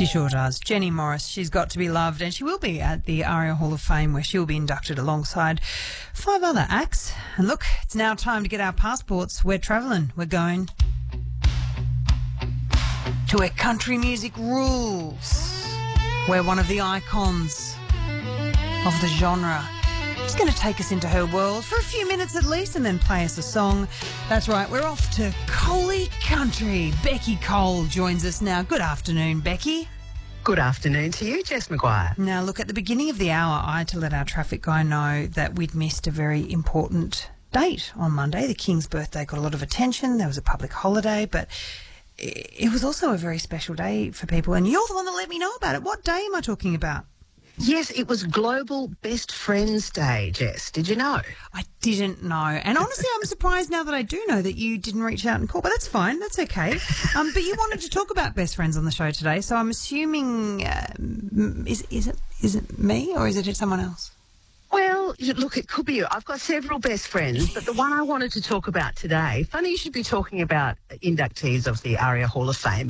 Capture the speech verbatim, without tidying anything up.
She sure does. Jenny Morris, she's got to be loved, and she will be at the ARIA Hall of Fame, where she'll be inducted alongside five other acts. And look, it's now time to get our passports. We're travelling. We're going to where country music rules. We're one of the icons of the genre. She's going to take us into her world for a few minutes at least and then play us a song. That's right, we're off to Coley Country. Becky Cole joins us now. Good afternoon, Becky. Good afternoon to you, Jess McGuire. Now, look, at the beginning of the hour, I had to let our traffic guy know that we'd missed a very important date on Monday. The King's birthday got a lot of attention. There was a public holiday, but it was also a very special day for people, and you're the one that let me know about it. What day am I talking about? Yes, it was Global Best Friends Day, Jess. Did you know? I didn't know. And honestly, I'm surprised now that I do know that you didn't reach out and call. But that's fine. That's okay. Um, but you wanted to talk about best friends on the show today, so I'm assuming uh, is is it is it me or is it someone else? Well, look, it could be you. I've got several best friends, but the one I wanted to talk about today, funny you should be talking about inductees of the ARIA Hall of Fame,